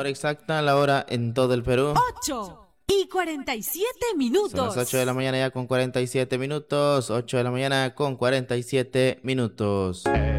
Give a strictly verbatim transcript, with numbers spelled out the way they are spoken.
hora exacta, la hora en todo el Perú. ocho y cuarenta y siete minutos. Son las ocho de la mañana ya con cuarenta y siete minutos. ocho de la mañana con cuarenta y siete minutos.